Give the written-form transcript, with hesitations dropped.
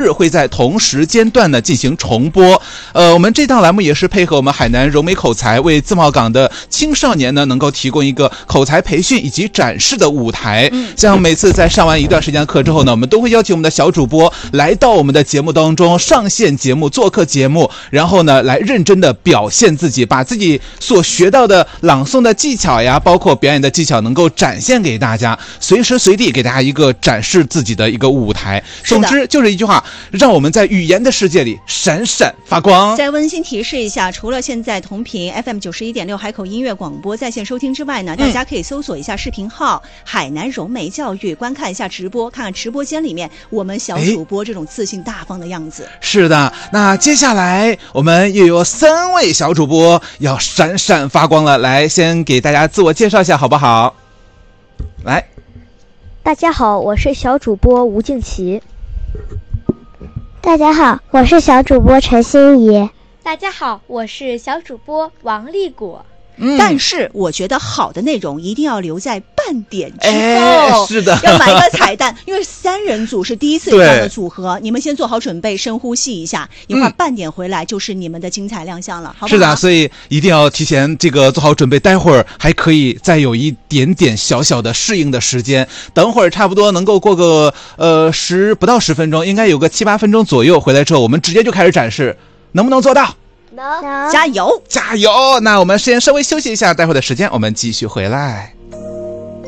日会在同时间段呢进行重播。我们这档栏目也是配合我们海南柔美口才，为自贸港的青少年呢能够提供一个口才培训以及展示的舞台。像每次在上完一段时间的课之后呢，我们都会邀请我们的小主播来到我们的节目当中上线节目做客节目，然后呢来认真的表现自己，把自己所学到的朗诵的技巧呀，包括表演的技巧能够展现给大家，随时随地给大家一个展示自己的一个舞台。总之就是一句话，让我们在语言的世界里闪闪发光。 再温馨提示一下，除了现在同频 FM91.6 海口音乐广播在线收听之外呢，大家可以搜索一下视频号海南柔美教育，观看一下直播，看看直播间里面我们小主播这种自信大方的样子。 是的，那接下来我们又有3位小主播要闪闪发光了，来先给大家自我介绍一下好不好？来， 大家好，我是小主播吴静琪。 大家好，我是小主播陈欣怡。 大家好，我是小主播王丽果。 但是我觉得好的内容一定要留在半点之后， 是的， 要买个彩蛋，因为3人组是第一次这样的组合，你们先做好准备，深呼吸一下，一会儿半点回来就是你们的精彩亮相了，好不好？ 是的，所以一定要提前这个做好准备，待会儿还可以再有一点点小小的适应的时间，等会儿差不多能够过个不到10分钟，应该有个7、8分钟左右，回来之后我们直接就开始展示，能不能做到？ 能， 加油加油！那我们先稍微休息一下，待会儿的时间我们继续回来。